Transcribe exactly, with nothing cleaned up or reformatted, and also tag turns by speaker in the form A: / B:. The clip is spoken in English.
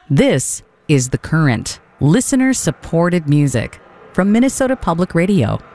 A: This is The Current, listener-supported music from Minnesota Public Radio.